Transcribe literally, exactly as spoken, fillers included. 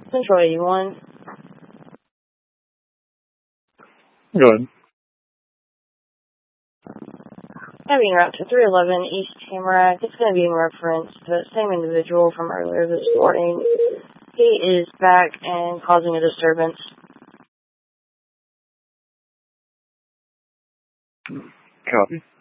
Central eighty-one. Go ahead. Having route to three eleven East Tamarack. It's going to be in reference to the same individual from earlier this morning. He is back and causing a disturbance. Copy.